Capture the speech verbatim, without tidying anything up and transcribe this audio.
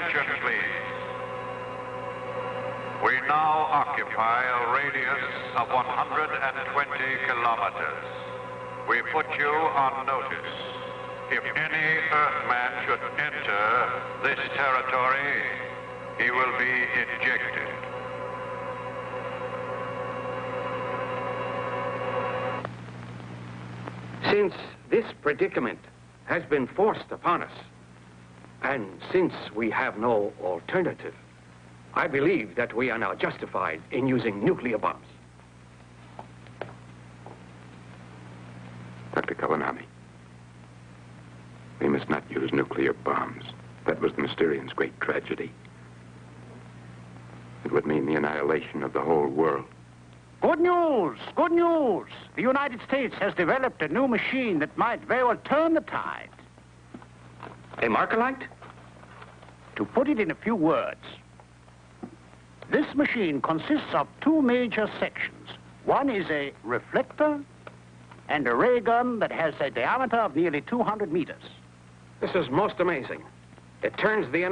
Attention, please. We now occupy a radius of one hundred twenty kilometers. We put you on notice. If any Earthman should enter this territory, he will be ejected. Since this predicament has been forced upon us, and since we have no alternative, I believe that we are now justified in using nuclear bombs. Doctor Kalanami, we must not use nuclear bombs. That was the Mysterians' great tragedy. It would mean the annihilation of the whole world. Good news! Good news! The United States has developed a new machine that might very well turn the tide. A Markalite? To put it in a few words, this machine consists of two major sections. One is a reflector and a ray gun that has a diameter of nearly two hundred meters. This is most amazing. It turns the